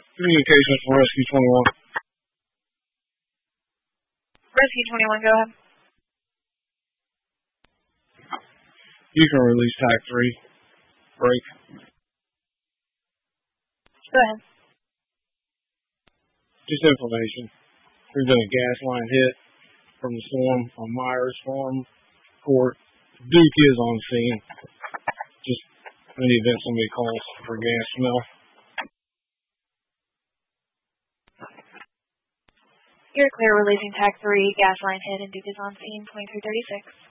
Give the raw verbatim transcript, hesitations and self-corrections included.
Communications for Rescue twenty-one. Rescue twenty-one, go ahead. You can release T A C three. Break. Go ahead. Just information. There's been a gas line hit from the storm on Myers Farm Court. Duke is on scene. Just in the event somebody calls for gas smell. You're clear releasing T A C three, gas line hit, and Duke is on scene, twenty-three thirty-six.